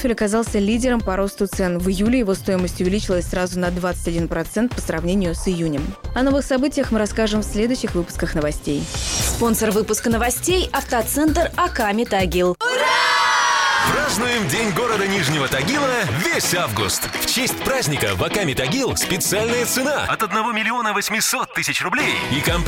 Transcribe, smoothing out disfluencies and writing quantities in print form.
Автопрофиль оказался лидером по росту цен. В июле его стоимость увеличилась сразу на 21% по сравнению с июнем. О новых событиях мы расскажем в следующих выпусках новостей. Спонсор выпуска новостей – автоцентр Аками Тагил. Празднуем День города Нижнего Тагила весь август. В честь праздника в Аками Тагил специальная цена от 1 800 000 рублей и комплект